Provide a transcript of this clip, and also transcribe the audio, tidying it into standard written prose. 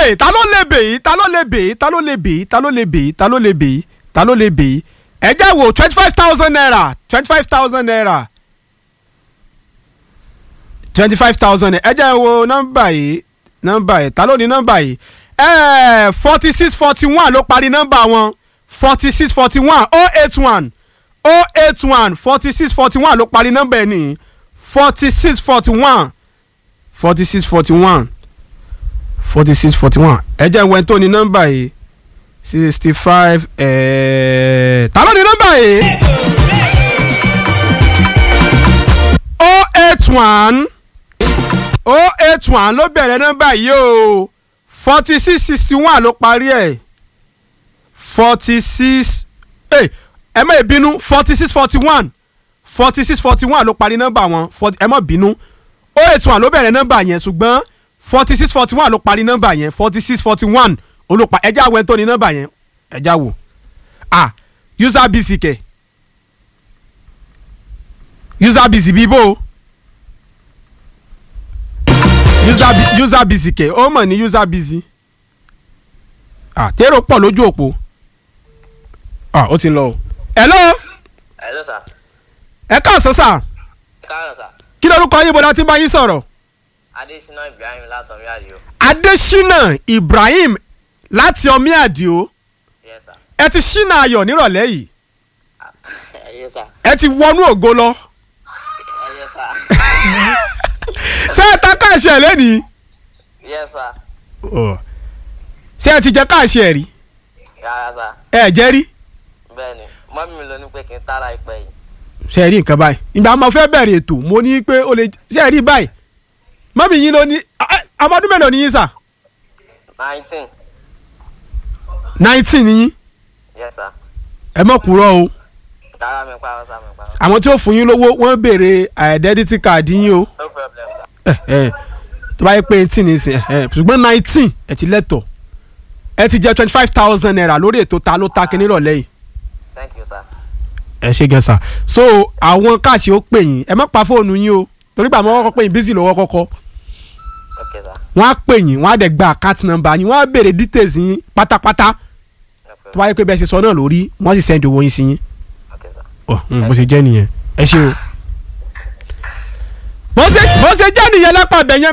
bè ta ló lè bè ta ló lè bè ta ló lè bè ta ló lè bè ta ló lè bè ta ló lè bè ẹ jẹ́ wò 25,000 naira 25,000 naira 25,000 naira ẹ jẹ́ wo nọ́mbà yìí ta ló ní nọ́mbà yìí 4641 ló parí nọ́mbà wọn 4641 081 4641 ló parí nọ́mbà ẹ̀ nìyí 4641 ẹ jẹ́ wẹ́n tó ní nọ́mbà yìí 65 ta ló ní nọ́mbà yìí 081 ló bẹ̀rẹ̀ nọ́mbà yìí o 4661 ló parí ẹ̀ 46 ẹ má bínú 4641 ló parí nọ́mbà wọn ẹ má bínú 081 ló bẹ̀rẹ̀ nọ́mbà yẹn ṣùgbọ́n 4641 ló parí nọ́mbà yẹn 4641 olùpa ẹjá wẹ̀ tó ní nọ́mbà yẹn ẹjá wò user busy kẹ̀ user busy bíbó user busy kẹ̀ ó mọ̀ ní user busy tèrò pọ̀ lójú òpó ó ti ń lọ o. hello sir. ẹ káàsán sà. kí lórúkọ yín bọ́dá tí bá yín sọ̀rọ̀. Adésínà Ibrahim láti Ọmí Àdìó. Adésínà Ibrahim láti Ọmí Àdìó. Yes sir. ẹ ti ṣínà ayọ̀ nírọ̀lẹ́ yìí. Yes sir. ẹ ti wọnú ògo lọ. Yes sir. ṣé ẹ ta káàṣì ẹ̀ lẹ́nìí. Yes sir. ṣé ẹ ti jẹ káàṣì ẹ̀ rí. Rárá sir. ẹ jẹ́ rí. Bẹ́ẹ̀ni mọ́mí mi ló ní pé kí n tààrà ìpẹ́ yìí. ṣé ẹ rí nǹkan báyìí ìgbà máa fẹ́ bẹ̀rẹ̀ ètò mo ní pé ó lè ṣé ẹ rí báyìí mọ́mí yín ló ní ọmọdún mélòó ni yín sà. 19. 19 ni yín. Yes sir. ẹ mọ̀ kúrọ́ o. Rárá mi parọ́ sá mi parọ́. àwọn tí ó fún yín lówó wọ́n béèrè identity card yín o. No problem sir. tó bá yẹ pé 18 ní sìn ṣùgbọ́n 19 ẹ ti lẹ́tọ̀ ẹ ti jẹ́ 25,000 naira lórí ètò ta ló ta kí nírọ̀lẹ́ yìí. Thank you sir. ẹ ṣe gan sa so àwọn káàsì ó pè yín ẹ má pa fóònù yín o torí pé àwọn kọ́kọ́ pè yín busy lọ́wọ́ kọ́kọ́ Okay sir. wọ́n á pè yín wọ́n á dẹ̀ gba account number yín wọ́n á béèrè details yín pátápátá tó bá yẹ pé bẹ́ẹ̀ ṣe sọ náà lórí wọ́n sì send owó yín sí yín. Okay sir. bó ṣe jẹ́ nìyẹn ẹ ṣe o bó ṣe jẹ́ nìyẹn lápá bẹ̀yẹn